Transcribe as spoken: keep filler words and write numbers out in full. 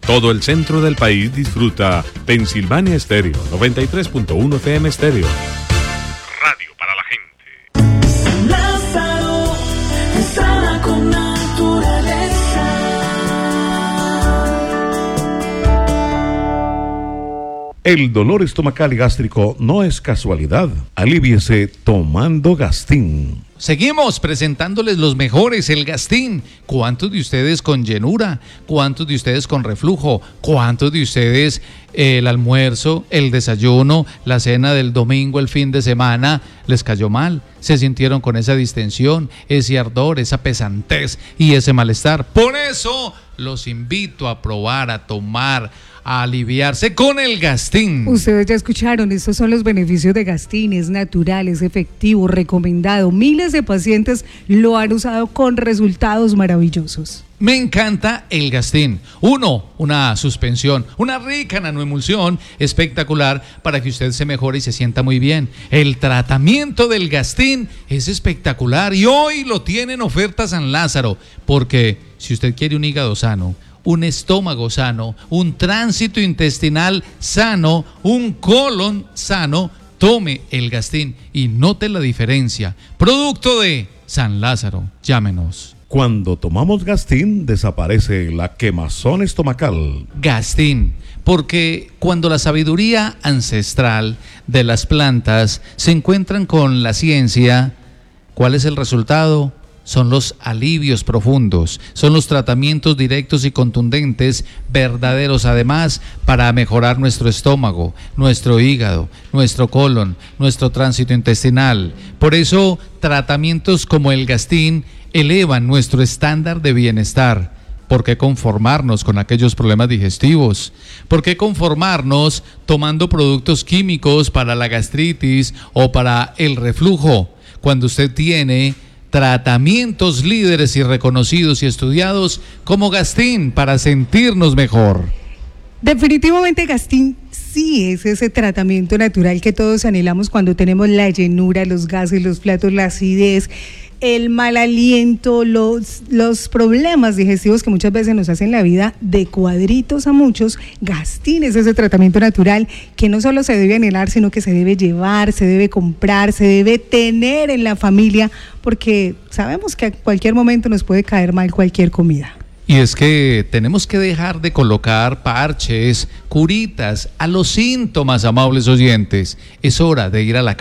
Todo el centro del país disfruta Pensilvania Estéreo, noventa y tres punto uno F M Estéreo. Radio para la gente. Lázaro, sana con naturaleza. El dolor estomacal y gástrico no es casualidad. Alíviese tomando Gastin. Seguimos presentándoles los mejores, el Gastin. ¿Cuántos de ustedes con llenura? ¿Cuántos de ustedes con reflujo? ¿Cuántos de ustedes eh, el almuerzo, el desayuno, la cena del domingo, el fin de semana, les cayó mal? ¿Se sintieron con esa distensión, ese ardor, esa pesantez y ese malestar? Por eso los invito a probar, a tomar, a aliviarse con el Gastin. Ustedes ya escucharon, estos son los beneficios de Gastin, es natural, es efectivo, recomendado. Miles de pacientes lo han usado con resultados maravillosos. Me encanta el Gastin. Uno, una suspensión, una rica nanoemulsión espectacular para que usted se mejore y se sienta muy bien. El tratamiento del Gastin es espectacular y hoy lo tiene en oferta San Lázaro, porque si usted quiere un hígado sano, un estómago sano, un tránsito intestinal sano, un colon sano, tome el Gastin y note la diferencia. Producto de San Lázaro. Llámenos. Cuando tomamos Gastin, desaparece la quemazón estomacal. Gastin, porque cuando la sabiduría ancestral de las plantas se encuentran con la ciencia, ¿cuál es el resultado? Son los alivios profundos, son los tratamientos directos y contundentes, verdaderos además, para mejorar nuestro estómago, nuestro hígado, nuestro colon, nuestro tránsito intestinal. Por eso, tratamientos como el Gastin elevan nuestro estándar de bienestar. ¿Por qué conformarnos con aquellos problemas digestivos? ¿Por qué conformarnos tomando productos químicos para la gastritis o para el reflujo, cuando usted tiene tratamientos líderes y reconocidos y estudiados como Gastin para sentirnos mejor? Definitivamente Gastin sí es ese tratamiento natural que todos anhelamos cuando tenemos la llenura, los gases, los flatos, la acidez, el mal aliento, los, los problemas digestivos que muchas veces nos hacen la vida de cuadritos a muchos. Gastin es ese tratamiento natural que no solo se debe anhelar, sino que se debe llevar, se debe comprar, se debe tener en la familia, porque sabemos que a cualquier momento nos puede caer mal cualquier comida. Y es que tenemos que dejar de colocar parches, curitas a los síntomas, amables oyentes. Es hora de ir a la